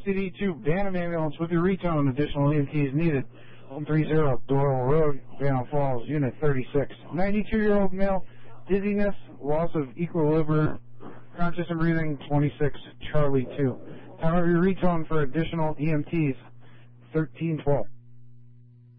SCD-2, Bantam Ambulance with your retone. Additional EMTs needed. 130, Doral Road, Bantam Falls, Unit 36. 92-year-old male, dizziness, loss of equilibrium, conscious and breathing, 26, Charlie 2. Time of your retone for additional EMTs, 1312.